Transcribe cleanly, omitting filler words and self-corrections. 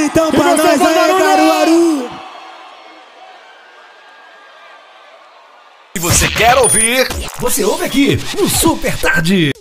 então pra nós aí, Caruaru. Se você quer ouvir, você ouve aqui no Super Tarde.